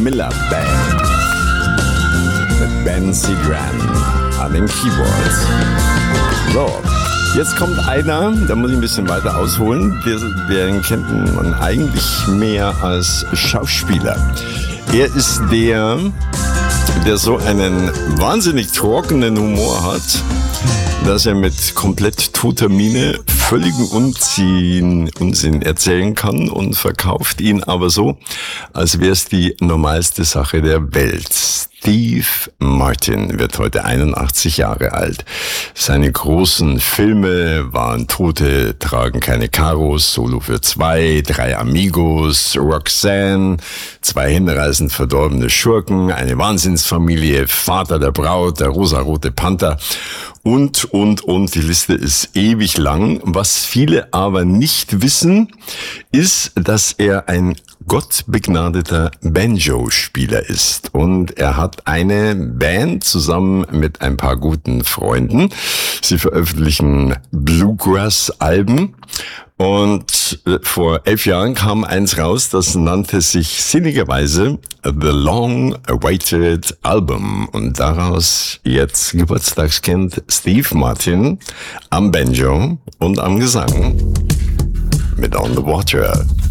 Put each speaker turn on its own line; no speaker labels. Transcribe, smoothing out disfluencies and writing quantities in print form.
Miller Band mit Ben Sidran an den Keyboards. So, jetzt kommt einer, da muss ich ein bisschen weiter ausholen. Den kennt man eigentlich mehr als Schauspieler. Er ist der so einen wahnsinnig trockenen Humor hat, dass er mit komplett toter Miene völligen Unsinn erzählen kann und verkauft ihn aber so, als wäre es die normalste Sache der Welt. Steve Martin wird heute 81 Jahre alt. Seine großen Filme waren Tote tragen keine Karos, Solo für zwei, Drei Amigos, Roxanne, Zwei hinreißend verdorbene Schurken, Eine Wahnsinnsfamilie, Vater der Braut, Der rosarote Panther und. Die Liste ist ewig lang. Was viele aber nicht wissen, ist, dass er ein gottbegnadeter Banjo-Spieler ist. Und er hat eine Band zusammen mit ein paar guten Freunden. Sie veröffentlichen Bluegrass-Alben. Und vor 11 Jahren kam eins raus, das nannte sich sinnigerweise The Long Awaited Album. Und daraus jetzt Geburtstagskind Steve Martin am Banjo und am Gesang mit On the Water.